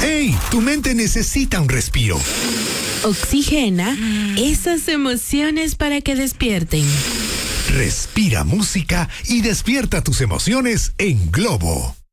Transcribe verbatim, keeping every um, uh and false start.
¡Hey! Tu mente necesita un respiro. Oxigena esas emociones para que despierten. Respira música y despierta tus emociones en Globo.